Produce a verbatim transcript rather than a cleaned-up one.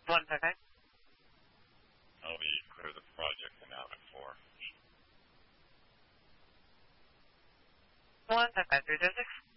One second. I'll be clear the project and out at four. One second, three zero six.